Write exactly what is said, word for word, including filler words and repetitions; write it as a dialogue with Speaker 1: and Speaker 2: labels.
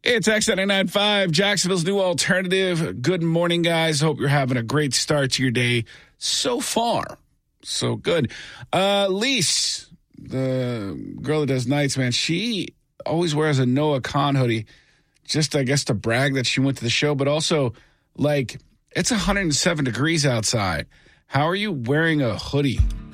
Speaker 1: It's X ninety-nine point five, Jacksonville's new alternative. Good morning, guys. Hope you're having a great start to your day so far. So good. Uh, Lise, the girl that does nights, man, she always wears a Noah Khan hoodie just, I guess, to brag that she went to the show, but also, like, it's one hundred seven degrees outside. How are you wearing a hoodie?